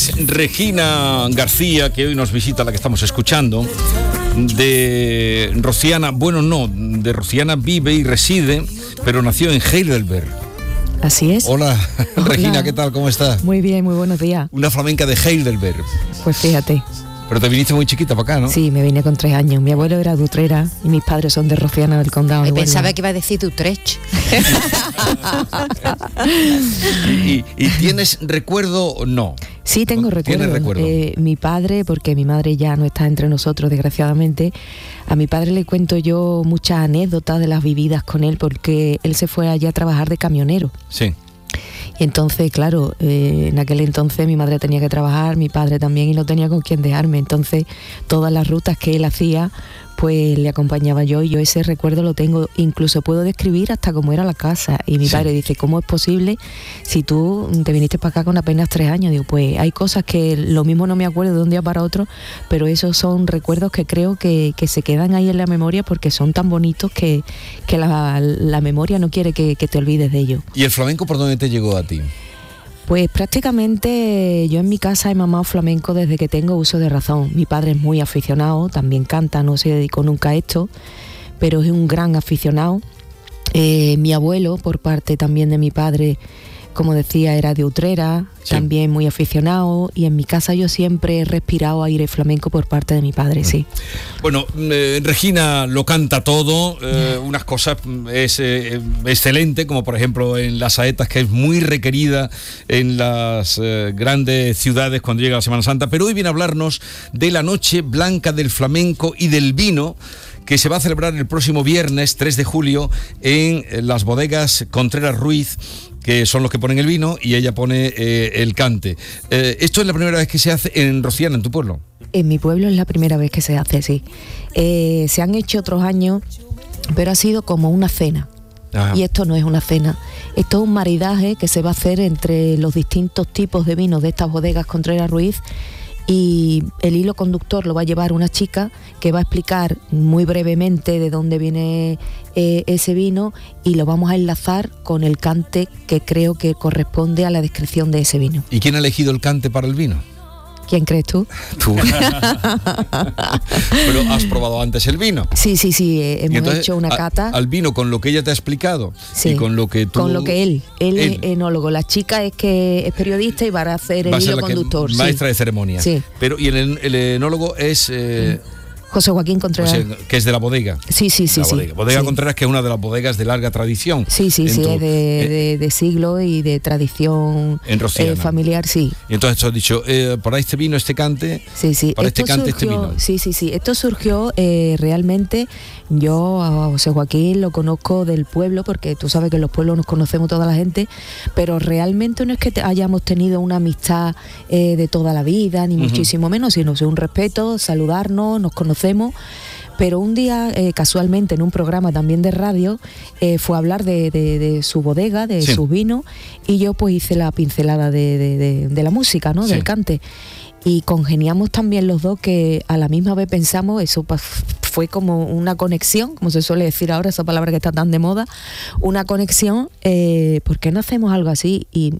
Es Regina García, que hoy nos visita, la que estamos escuchando. De Rociana, de Rociana vive y reside, pero nació en Heidelberg. Así es. Hola, Regina, ¿qué tal? ¿Cómo estás? Muy bien, muy buenos días. Una flamenca de Heidelberg. Pues fíjate. Pero te viniste muy chiquita para acá, ¿no? Sí, me vine con 3 años. Mi abuelo era de Utrera y mis padres son de Rociana del Condado de Huelva. Pensaba que iba a decir de Utrecht. ¿Y tienes recuerdo? No. Sí, tengo recuerdo. ¿Tienes recuerdo? Mi padre, porque mi madre ya no está entre nosotros, desgraciadamente, a mi padre le cuento yo muchas anécdotas de las vividas con él, porque él se fue allá a trabajar de camionero. Sí. Y entonces, claro, en aquel entonces mi madre tenía que trabajar, mi padre también, y no tenía con quién dejarme. Entonces, todas las rutas que él hacía, pues le acompañaba yo, y yo ese recuerdo lo tengo. Incluso puedo describir hasta cómo era la casa. Y mi padre dice, ¿cómo es posible si tú te viniste para acá con apenas 3 años? Digo, pues hay cosas que lo mismo no me acuerdo de un día para otro, pero esos son recuerdos que creo que se quedan ahí en la memoria, porque son tan bonitos que la memoria no quiere que te olvides de ello. ¿Y el flamenco por dónde te llegó a ti? Pues prácticamente yo en mi casa he mamado flamenco desde que tengo uso de razón. Mi padre es muy aficionado, también canta, no se dedicó nunca a esto, pero es un gran aficionado. Mi abuelo, por parte también de mi padre, como decía, era de Utrera, también muy aficionado, y en mi casa yo siempre he respirado aire flamenco por parte de mi padre, sí. Bueno, Regina lo canta todo, unas cosas es excelente, como por ejemplo en las saetas, que es muy requerida en las grandes ciudades cuando llega la Semana Santa, pero hoy viene a hablarnos de la Noche Blanca del Flamenco y del Vino, que se va a celebrar el próximo viernes 3 de julio en las bodegas Contreras Ruiz, que son los que ponen el vino, y ella pone el cante. ¿Esto es la primera vez que se hace en Rociana, en tu pueblo? En mi pueblo es la primera vez que se hace, sí. Se han hecho otros años, pero ha sido como una cena. Ajá. Y esto no es una cena, esto es un maridaje que se va a hacer entre los distintos tipos de vinos de estas bodegas Contreras Ruiz, y el hilo conductor lo va a llevar una chica que va a explicar muy brevemente de dónde viene ese vino, y lo vamos a enlazar con el cante que creo que corresponde a la descripción de ese vino. ¿Y quién ha elegido el cante para el vino? ¿Quién crees tú? Tú. Pero has probado antes el vino. Sí, hemos hecho una cata. Al vino, con lo que ella te ha explicado, sí, y con lo que tú... Con lo que él es enólogo, la chica es que es periodista y va a hacer el hilo conductor. Maestra de ceremonias. Sí. Pero, ¿y el enólogo es...? José Joaquín Contreras. Que es de la bodega. Sí. Bodega Contreras, que es una de las bodegas de larga tradición. Sí, es de siglo y de tradición familiar, sí. Y entonces tú has dicho, para este vino, este cante, para este cante, este vino. Sí. Esto surgió realmente, yo a José Joaquín lo conozco del pueblo, porque tú sabes que en los pueblos nos conocemos toda la gente, pero realmente no es que hayamos tenido una amistad de toda la vida, ni muchísimo menos, sino un respeto, saludarnos, nos conocemos. Pero un día, casualmente, en un programa también de radio, fue a hablar de su bodega, de sus vinos, y yo pues hice la pincelada de la música, ¿no? Del cante. Y congeniamos también los dos, que a la misma vez pensamos, eso fue como una conexión, como se suele decir ahora, esa palabra que está tan de moda, una conexión, ¿por qué no hacemos algo así? Y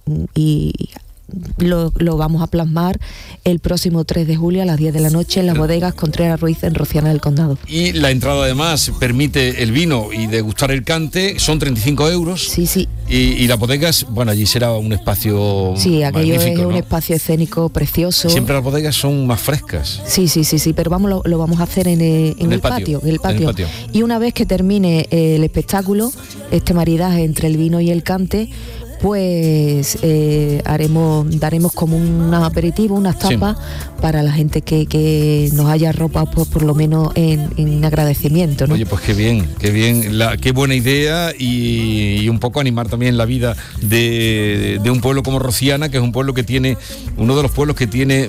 lo vamos a plasmar el próximo 3 de julio a las 10 de la noche en las bodegas Contreras Ruiz en Rociana del Condado. Y la entrada además permite el vino y degustar el cante, son 35 euros. Sí. Y las bodegas, bueno, allí será un espacio aquello es un ¿no? espacio escénico precioso. Siempre las bodegas son más frescas. Sí, pero lo vamos a hacer en el patio. Y una vez que termine el espectáculo, este maridaje entre el vino y el cante, pues daremos como un aperitivo, unas tapas para la gente que nos haya arropado, pues, por lo menos en agradecimiento, ¿no? Oye, pues qué bien, qué buena idea, y un poco animar también la vida de un pueblo como Rociana, que es un pueblo que tiene, uno de los pueblos que tiene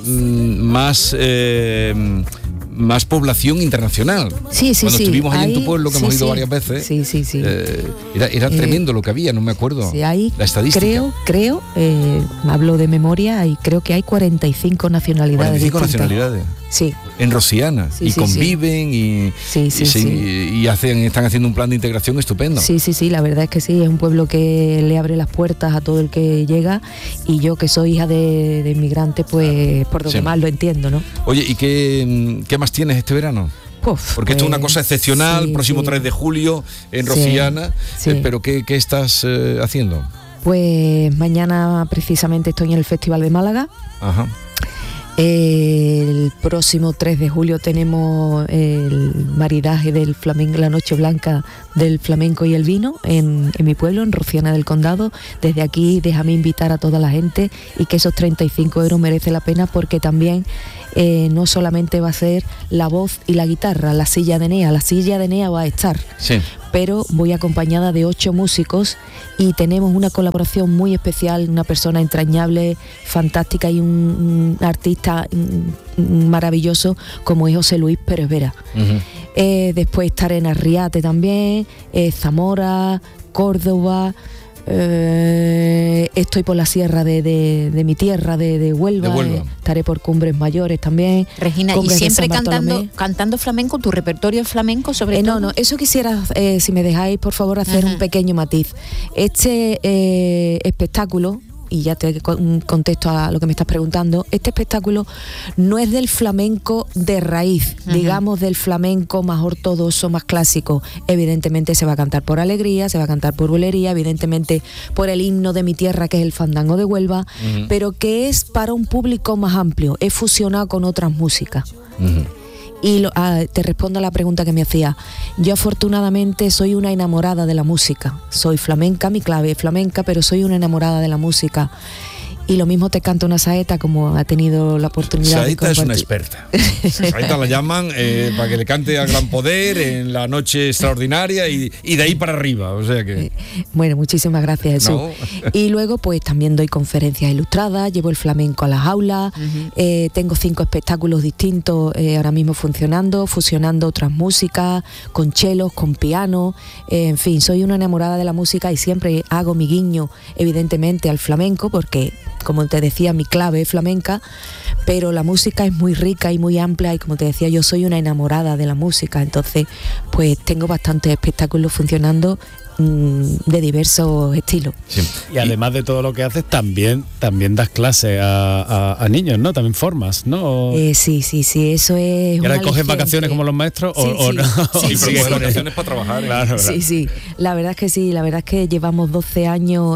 más población internacional. Cuando estuvimos ahí en tu pueblo, que hemos ido varias veces, era tremendo lo que había, no me acuerdo la estadística. Creo, hablo de memoria, y creo que hay 45 nacionalidades. 45 nacionalidades. Sí. En Rosiana. Sí, y sí, conviven y están haciendo un plan de integración estupendo. Sí, la verdad es que sí, es un pueblo que le abre las puertas a todo el que llega, y yo que soy hija de inmigrantes, pues por lo demás lo entiendo, ¿no? Oye, ¿y qué más tienes este verano? Porque esto es una cosa excepcional, próximo 3 de julio en Rosiana, pero ¿qué estás haciendo? Pues mañana precisamente estoy en el Festival de Málaga. Ajá. El próximo 3 de julio tenemos el maridaje del flamenco, la noche blanca del flamenco y el vino en mi pueblo, en Rociana del Condado. Desde aquí déjame invitar a toda la gente, y que esos 35 euros merece la pena, porque también no solamente va a ser la voz y la guitarra, la silla de Enea va a estar, pero voy acompañada de 8 músicos, y tenemos una colaboración muy especial, una persona entrañable, fantástica, y un artista maravilloso como es José Luis Pérez Vera. Uh-huh. Después estaré en Arriate también, Zamora, Córdoba. Estoy por la sierra de mi tierra, de Huelva. Estaré por Cumbres Mayores también. Regina, y siempre cantando flamenco, tu repertorio es flamenco sobre todo. No, eso quisiera, si me dejáis por favor hacer un pequeño matiz. Este espectáculo, y ya te contesto a lo que me estás preguntando, este espectáculo no es del flamenco de raíz, digamos del flamenco más ortodoxo, más clásico. Evidentemente se va a cantar por alegría, se va a cantar por bulería, evidentemente por el himno de mi tierra, que es el fandango de Huelva, pero que es para un público más amplio, es fusionado con otras músicas. Y te respondo a la pregunta que me hacía. Yo afortunadamente soy una enamorada de la música. Soy flamenca, mi clave es flamenca, pero soy una enamorada de la música. Y lo mismo te canto una saeta, como ha tenido la oportunidad Saeta de compartir. Es una experta. Saeta la llaman para que le cante a gran poder en la noche extraordinaria y de ahí para arriba, o sea que... Bueno, muchísimas gracias, Jesús. No. Y luego pues también doy conferencias ilustradas, llevo el flamenco a las aulas, tengo 5 espectáculos distintos ahora mismo funcionando, fusionando otras músicas, con chelos, con piano, en fin, soy una enamorada de la música, y siempre hago mi guiño, evidentemente, al flamenco, porque... Como te decía, mi clave es flamenca, pero la música es muy rica y muy amplia, y como te decía, yo soy una enamorada de la música, entonces pues tengo bastantes espectáculos funcionando de diversos estilos. Sí. Y además de todo lo que haces, también das clases a niños, ¿no? También formas, ¿no? Sí, eso es. ¿Y ahora coges vacaciones como los maestros o no? Sí, coges vacaciones para trabajar. Claro. Sí, la verdad es que sí, la verdad es que llevamos 12 años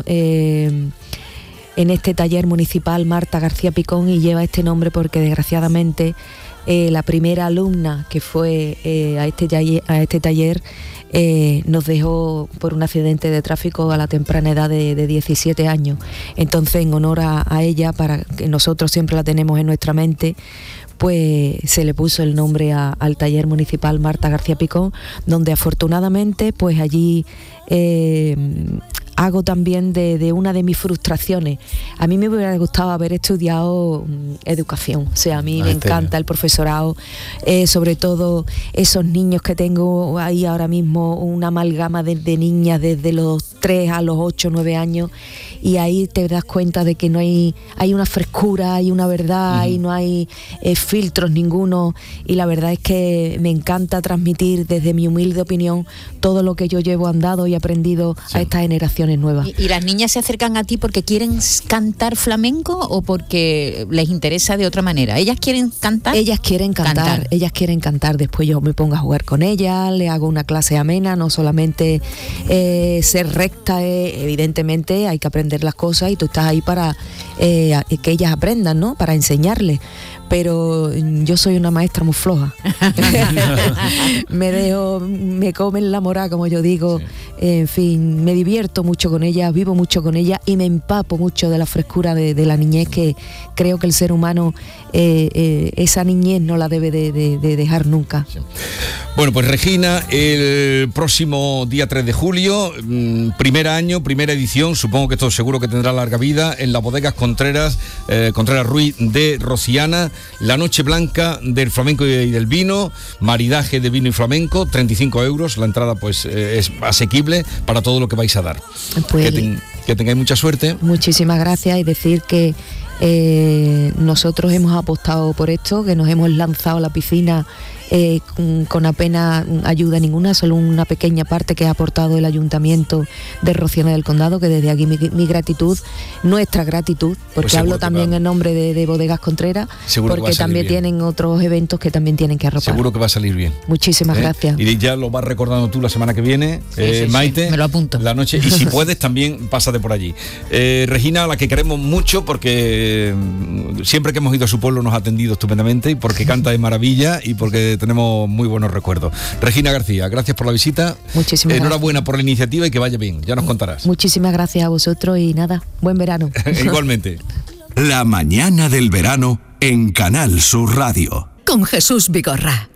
en este taller municipal Marta García Picón, y lleva este nombre porque desgraciadamente la primera alumna que fue a este taller nos dejó por un accidente de tráfico a la temprana edad de 17 años. Entonces, en honor a ella, para que nosotros siempre la tenemos en nuestra mente, pues se le puso el nombre al taller municipal Marta García Picón, donde afortunadamente pues allí hago también de una de mis frustraciones. A mí me hubiera gustado haber estudiado educación, o sea, a mí me encanta el profesorado, sobre todo esos niños que tengo ahí ahora mismo, una amalgama de niñas desde los 3 a los 8, 9 años, y ahí te das cuenta de que no hay una frescura, hay una verdad, y no hay filtros ninguno, y la verdad es que me encanta transmitir desde mi humilde opinión todo lo que yo llevo andado y aprendido a estas generaciones nuevas. ¿Y las niñas se acercan a ti porque quieren cantar flamenco o porque les interesa de otra manera? ¿Ellas quieren cantar? Ellas quieren cantar. Después yo me pongo a jugar con ellas, le hago una clase amena, no solamente ser recta, evidentemente hay que aprender las cosas, y tú estás ahí para que ellas aprendan, ¿no? Para enseñarles. Pero yo soy una maestra muy floja. Me comen la mora, como yo digo. En fin, me divierto mucho con ella, vivo mucho con ella, y me empapo mucho de la frescura de la niñez, que creo que el ser humano esa niñez no la debe de dejar nunca. Sí. Bueno, pues Regina, el próximo día 3 de julio, primer año, primera edición, supongo que esto seguro que tendrá larga vida, en las bodegas Contreras Ruiz de Rosiana, la noche blanca del flamenco y del vino, maridaje de vino y flamenco, 35 euros, la entrada pues es asequible para todo lo que vais a dar. Pues, que tengáis mucha suerte. Muchísimas gracias, y decir que Nosotros hemos apostado por esto, que nos hemos lanzado a la piscina con apenas ayuda ninguna, solo una pequeña parte que ha aportado el Ayuntamiento de Rociana del Condado, que desde aquí mi gratitud, nuestra gratitud, porque Pues hablo también en nombre de Bodegas Contreras, porque también tienen otros eventos que también tienen que arropar. Seguro que va a salir bien. Muchísimas gracias. Y ya lo vas recordando tú la semana que viene, Maite. Sí, me lo apunto. La noche, y si puedes también pásate por allí. Regina, a la que queremos mucho porque siempre que hemos ido a su pueblo nos ha atendido estupendamente y porque canta de maravilla y porque tenemos muy buenos recuerdos. Regina García, gracias por la visita. Muchísimas gracias. Enhorabuena por la iniciativa y que vaya bien, ya nos contarás. Muchísimas gracias a vosotros y nada, buen verano. Igualmente. La mañana del verano en Canal Sur Radio. Con Jesús Vigorra.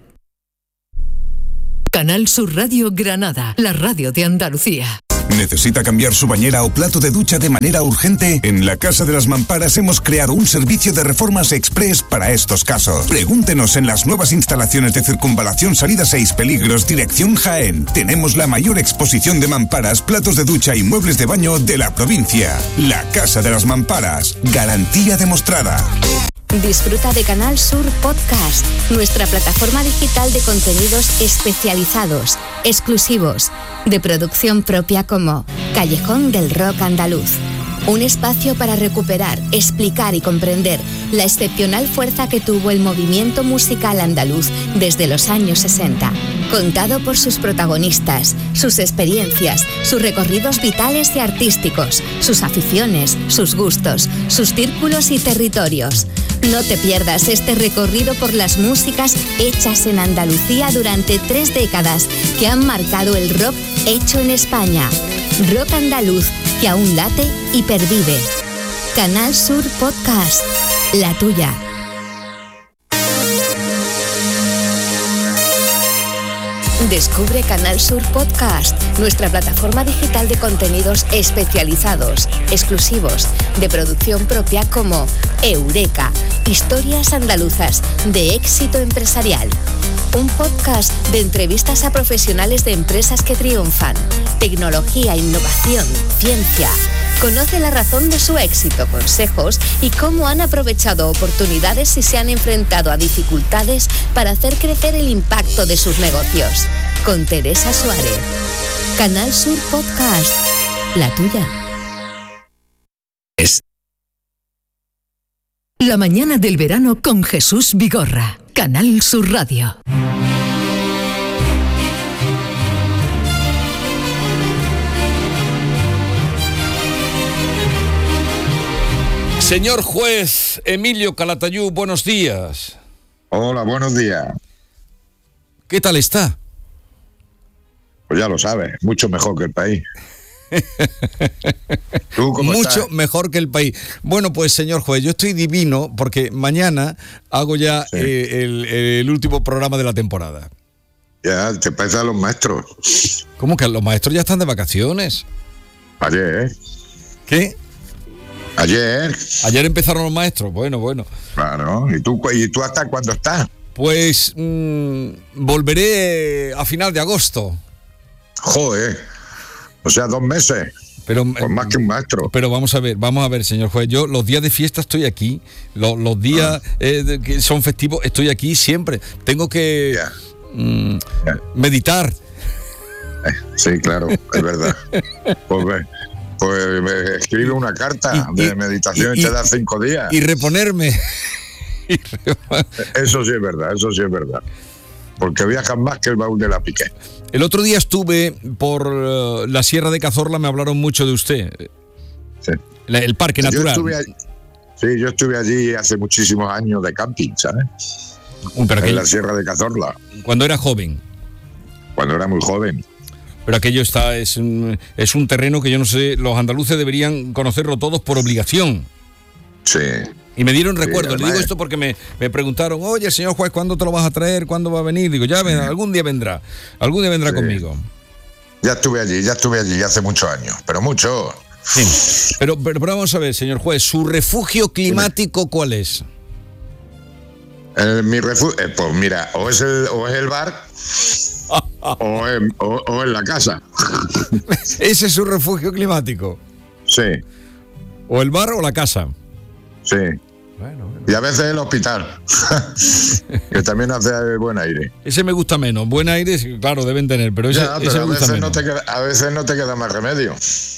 Canal Sur Radio Granada, la radio de Andalucía. ¿Necesita cambiar su bañera o plato de ducha de manera urgente? En la Casa de las Mamparas hemos creado un servicio de reformas express para estos casos. Pregúntenos en las nuevas instalaciones de Circunvalación Salida 6 Peligros, dirección Jaén. Tenemos la mayor exposición de mamparas, platos de ducha y muebles de baño de la provincia. La Casa de las Mamparas, garantía demostrada. Disfruta de Canal Sur Podcast, nuestra plataforma digital de contenidos especializados, exclusivos, de producción propia como Callejón del Rock Andaluz. Un espacio para recuperar, explicar y comprender la excepcional fuerza que tuvo el movimiento musical andaluz desde los años 60. Contado por sus protagonistas, sus experiencias, sus recorridos vitales y artísticos, sus aficiones, sus gustos, sus círculos y territorios. No te pierdas este recorrido por las músicas hechas en Andalucía durante 3 décadas que han marcado el rock hecho en España. Rock andaluz que aún late y pervive. Canal Sur Podcast, la tuya. Descubre Canal Sur Podcast, nuestra plataforma digital de contenidos especializados, exclusivos, de producción propia como Eureka, historias andaluzas de éxito empresarial. Un podcast de entrevistas a profesionales de empresas que triunfan, tecnología, innovación, ciencia. Conoce la razón de su éxito, consejos y cómo han aprovechado oportunidades y se han enfrentado a dificultades para hacer crecer el impacto de sus negocios. Con Teresa Suárez. Canal Sur Podcast, la tuya. La mañana del verano con Jesús Vigorra. Canal Sur Radio. Señor juez Emilio Calatayud, buenos días. Hola, buenos días. ¿Qué tal está? Pues ya lo sabes, mucho mejor que el país. ¿Tú cómo Mucho estás? mejor que el país. Bueno, pues señor juez, yo estoy divino porque mañana hago ya el último programa de la temporada. Ya, te parece a los maestros. ¿Cómo que los maestros ya están de vacaciones? Ayer, ¿Qué? ayer. Ayer empezaron los maestros. Bueno. Claro. ¿Y tú hasta cuándo estás? Pues volveré a final de agosto. Joder. O sea, 2 meses. Pero, Pues más que un maestro. Pero vamos a ver, señor juez. Yo los días de fiesta estoy aquí. Los días que son festivos estoy aquí siempre. Tengo que meditar. Sí, claro, es verdad. Pues me escribe una carta de meditación y te da 5 días. Y reponerme. Eso sí es verdad. Porque viajas más que el baúl de la Piqué. El otro día estuve por la Sierra de Cazorla, me hablaron mucho de usted. Sí. El parque natural. Yo estuve allí hace muchísimos años de camping, ¿sabes? En la Sierra de Cazorla. Cuando era joven. Cuando era muy joven. Pero aquello es un terreno que yo no sé, los andaluces deberían conocerlo todos por obligación. Sí. Y me dieron recuerdos. Además, Le digo esto porque me preguntaron, oye, señor juez, ¿cuándo te lo vas a traer? ¿Cuándo va a venir? Digo, algún día vendrá. Algún día vendrá conmigo. Ya estuve allí hace muchos años, pero mucho. Sí. Pero vamos a ver, señor juez, ¿su refugio climático cuál es? Mi refugio, pues mira, o es el bar o en la casa. ¿Ese es su refugio climático? Sí. ¿O el bar o la casa? Sí. Bueno. Y a veces el hospital, que también hace buen aire. Ese me gusta menos. Buen aire, claro, deben tener, pero ese, pero ese a me gusta menos. A veces no te queda más remedio.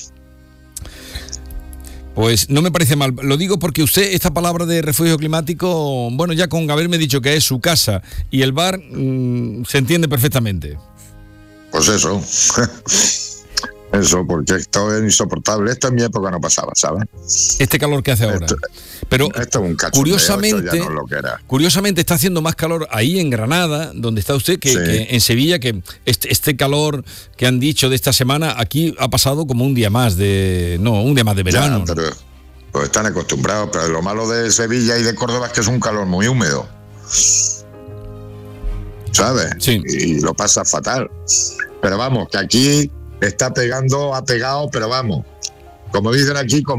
Pues no me parece mal. Lo digo porque usted, esta palabra de refugio climático, bueno, ya con haberme dicho que es su casa y el bar, se entiende perfectamente. Pues eso. Eso, porque esto es insoportable. Esto en mi época no pasaba, ¿sabes? Este calor que hace ahora. Pero esto es un curiosamente, ya no lo que era. Curiosamente está haciendo más calor ahí en Granada, donde está usted, que en Sevilla, que este calor que han dicho de esta semana, aquí ha pasado como un día más de verano. Ya, pero pues están acostumbrados, pero lo malo de Sevilla y de Córdoba es que es un calor muy húmedo. ¿Sabes? Sí. Y lo pasa fatal. Pero vamos, que aquí ha pegado, pero vamos, como dicen aquí, como